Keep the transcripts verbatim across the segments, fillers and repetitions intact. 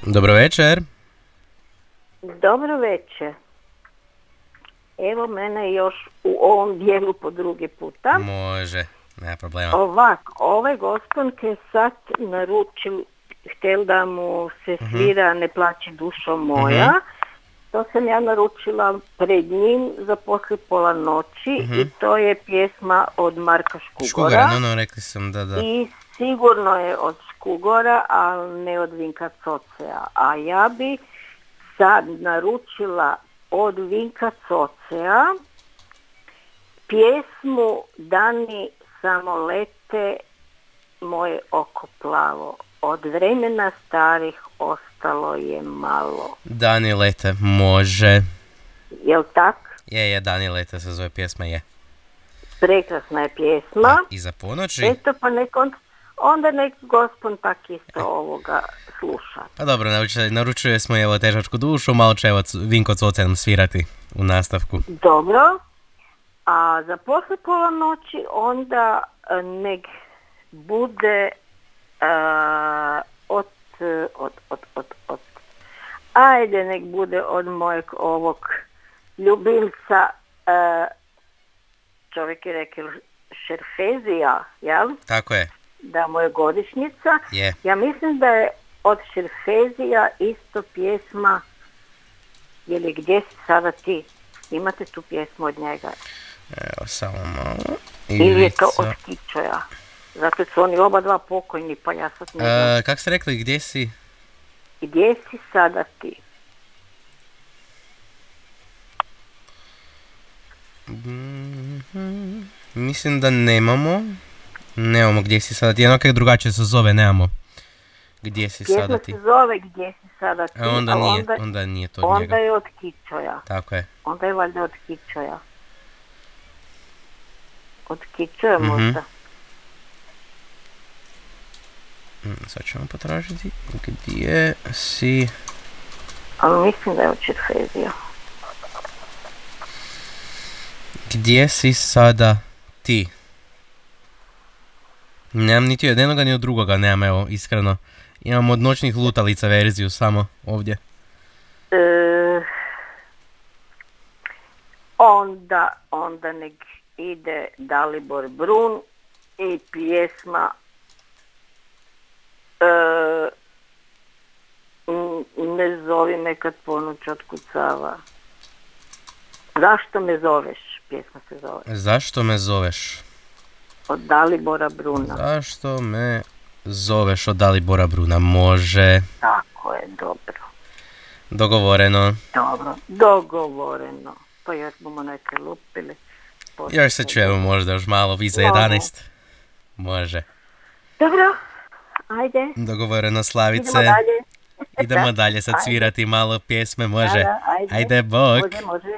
Dobro večer. Dobro večer. Evo mene još u ovom dijelu po drugi puta. Može, nema problema. Ovak, ovaj gospodin je sad naručil, htel da mu se svira Ne plaći dušo moja. Mhm. To sam ja naručila pred njim za poslije pola noći Mhm. i to je pjesma od Marka Škugora. Škugora, no, no, rekli sam da, da. I sigurno je od Škugora, ali ne od Vinka Cocea. A ja bi sad naručila od Vinka Cocea pjesmu Dani samo lete, moje oko plavo. Od vremena starih ostalo je malo. Dani lete, može. Jel tak? Je, je, Dani lete se zove pjesma, je. Prekrasna je pjesma. A, i za ponoći? Eto pa nek on, onda nek gospon pak isto ovoga sluša. Pa dobro, naručuje, naručuje smo evo Težačku dušu, malo će evo C- Vinko Coce nam svirati u nastavku. Dobro. A za posle pola noći onda e, nek bude a, od, od, od, od, od, ajde nek bude od mojeg ovog ljubimca, e, čovjek je rekao Šerfezija, jel? Tako je, Da mu je godišnjica. je. Ja mislim da je od Šerfezija isto pjesma, je li Gdje si sada ti? Imate tu pjesmu od njega? Evo, samo malo. Ili je to od Ivica. Kičoja? Zato su oni oba dva pokojni, pa ja sad ne znam. E, kak ste rekli, gdje si? Gdje si sada ti? Mhm. Mislim da nemamo. Nemamo gdje si sada ti. Jedno kak drugačije se zove, nemamo. Gdje si Pjesma sada se ti? zove Gdje si sada ti, A onda ali nije, onda, onda nije to od onda njega. je od Kičoja. Tako je. Onda je valjda od Kičoja. Od Kičoja Mhm. možda. Mm, Sad ćemo potražiti. Gdje si... Ali mislim da je od Šerfezija. Gdje si sada ti? Nemam niti od jednoga ni od drugoga, nemam, evo, iskreno. Imam od Noćnih lutalica verziju samo ovdje. E, onda, onda nek ide Dalibor Brun i pjesma e, n- Ne zovi me kad ponoć otkucava. Zašto me zoveš? Pjesma se zove. Zašto me zoveš? Od Dalibora Bruna. Zašto me zoveš od Dalibora Bruna? Može. Tako je, dobro. Dogovoreno. Dobro, dogovoreno. Pa još bomo neke lupili. Poslije Još se čujemo možda još malo iza Malo. jedanaest. Može. Dobro, ajde. Dogovoreno, Slavice. Idemo dalje. Idemo Da, dalje sad ajde. svirati malo pjesme, može. Da, da, ajde. Ajde, bok. Može, može.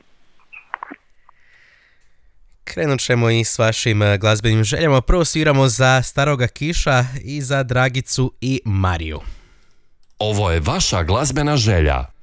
Krenut ćemo i s vašim eh, glazbenim željama. Prvo sviramo za Staroga Kiša i za Dragicu i Mariju. Ovo je vaša glazbena želja.